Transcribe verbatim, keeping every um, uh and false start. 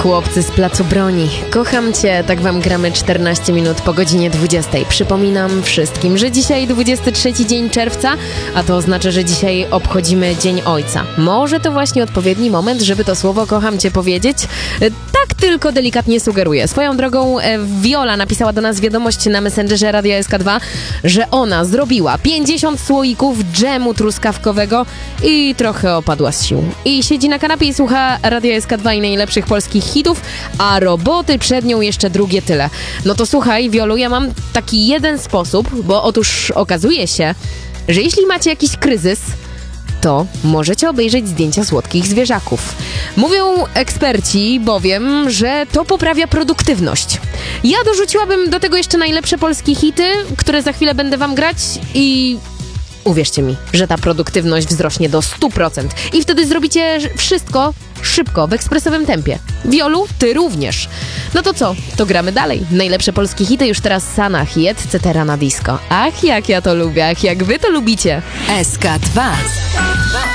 Chłopcy z Placu Broni. Kocham cię, tak wam gramy czternaście minut po godzinie dwudziestej. Przypominam wszystkim, że dzisiaj dwudziesty trzeci dzień czerwca, a to oznacza, że dzisiaj obchodzimy Dzień Ojca. Może to właśnie odpowiedni moment, żeby to słowo kocham cię powiedzieć? Tak tylko delikatnie sugeruję. Swoją drogą Viola napisała do nas wiadomość na Messengerze Radia S K dwa, że ona zrobiła pięćdziesiąt słoików dżemu truskawkowego i trochę opadła z sił. I siedzi na kanapie i słucha Radia S K dwa i najlepszych polskich hitów, a roboty przed nią jeszcze drugie tyle. No to słuchaj, Wiolu, ja mam taki jeden sposób, bo otóż okazuje się, że jeśli macie jakiś kryzys, to możecie obejrzeć zdjęcia słodkich zwierzaków. Mówią eksperci bowiem, że to poprawia produktywność. Ja dorzuciłabym do tego jeszcze najlepsze polskie hity, które za chwilę będę wam grać i uwierzcie mi, że ta produktywność wzrośnie do stu procent i wtedy zrobicie wszystko szybko, w ekspresowym tempie. Wiolu, ty również. No to co? To gramy dalej. Najlepsze polskie hity już teraz Sanach i et cetera na disco. Ach, jak ja to lubię, ach, jak wy to lubicie. S K dwa.